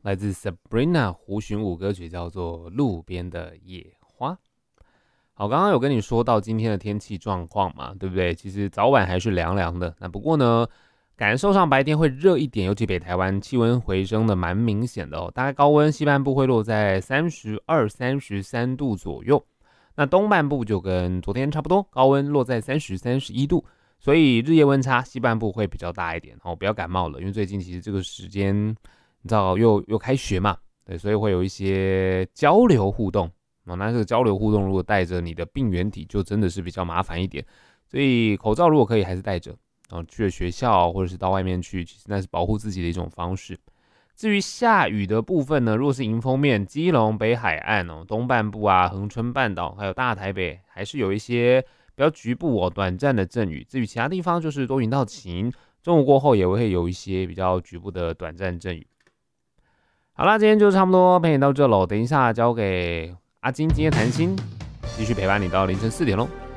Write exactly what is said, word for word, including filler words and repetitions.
来自 Sabrina 胡寻武歌曲叫做《路边的野花》。好，刚刚有跟你说到今天的天气状况嘛，对不对？其实早晚还是凉凉的，那不过呢，感受上白天会热一点，尤其北台湾气温回升的蛮明显的哦，大概高温西半部会落在三十二、三十三度左右，那东半部就跟昨天差不多，高温落在三十、三十一度。所以日夜温差西半部会比较大一点哦，不要感冒了，因为最近其实这个时间你知道又又开学嘛，对，所以会有一些交流互动哦。那这个交流互动如果带着你的病原体，就真的是比较麻烦一点。所以口罩如果可以还是戴着哦，去了学校或者是到外面去，其实那是保护自己的一种方式。至于下雨的部分呢，如果是迎风面，基隆北海岸哦，东半部啊，恒春半岛还有大台北，还是有一些比较局部哦，短暂的阵雨。至于其他地方就是多云到晴，中午过后也会有一些比较局部的短暂阵雨。好啦，今天就差不多陪你到这喽，等一下交给阿金今天谈心，继续陪伴你到凌晨四点喽。